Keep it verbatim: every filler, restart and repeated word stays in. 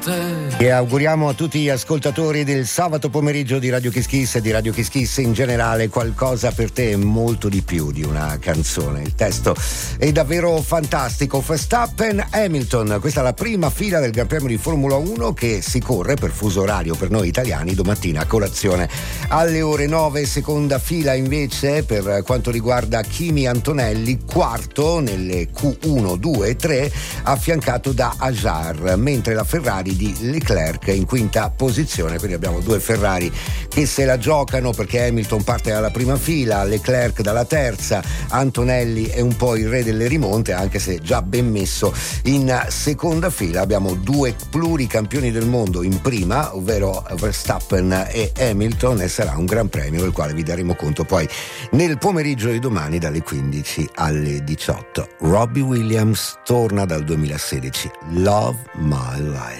E auguriamo a tutti gli ascoltatori del sabato pomeriggio di Radio Kiss Kiss e di Radio Kiss Kiss in generale qualcosa per te, molto di più di una canzone. Il testo è davvero fantastico. Verstappen Hamilton, questa è la prima fila del Gran Premio di Formula uno che si corre per fuso orario per noi italiani domattina a colazione alle ore nove. Seconda fila invece per quanto riguarda Kimi Antonelli, quarto nelle Q uno, due e tre, affiancato da Ajar, mentre la Ferrari di Leclerc in quinta posizione. Quindi abbiamo due Ferrari che se la giocano perché Hamilton parte dalla prima fila, Leclerc dalla terza, Antonelli è un po' il re delle rimonte anche se già ben messo in seconda fila. Abbiamo due pluricampioni del mondo in prima, ovvero Verstappen e Hamilton, e sarà un gran premio del quale vi daremo conto poi nel pomeriggio di domani dalle quindici alle diciotto. Robbie Williams torna dal duemilasedici, Love My Life.